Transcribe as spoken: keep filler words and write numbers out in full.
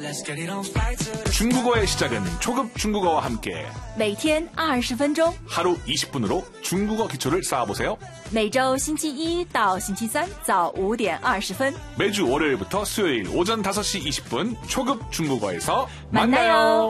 중국어의 시작은 초급 중국어와 함께 每天二十分钟 하루 이십 분으로 중국어 기초를 쌓아보세요. 每周星期一到星期三早五点二十分 매주 월요일부터 수요일 오전 다섯 시 이십 분 초급 중국어에서 만나요. 만나요.